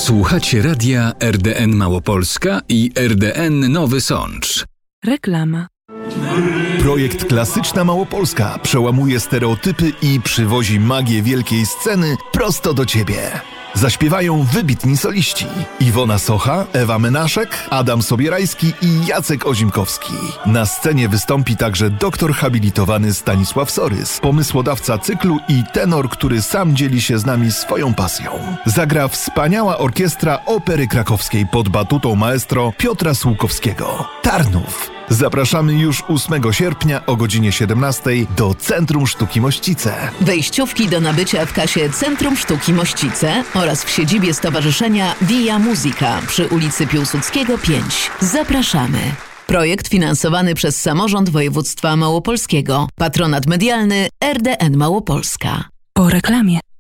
Słuchacie radia RDN Małopolska i RDN Nowy Sącz. Reklama. Projekt Klasyczna Małopolska przełamuje stereotypy i przywozi magię wielkiej sceny prosto do Ciebie. Zaśpiewają wybitni soliści: Iwona Socha, Ewa Menaszek, Adam Sobierajski i Jacek Ozimkowski. Na scenie wystąpi także doktor habilitowany Stanisław Sorys, pomysłodawca cyklu i tenor, który sam dzieli się z nami swoją pasją. Zagra wspaniała orkiestra Opery Krakowskiej pod batutą maestro Piotra Słukowskiego. Tarnów. Zapraszamy już 8 sierpnia o godzinie 17 do Centrum Sztuki Mościce. Wejściówki do nabycia w kasie Centrum Sztuki Mościce oraz w siedzibie Stowarzyszenia Via Musica przy ulicy Piłsudskiego 5. Zapraszamy. Projekt finansowany przez Samorząd Województwa Małopolskiego. Patronat medialny RDN Małopolska. Po reklamie.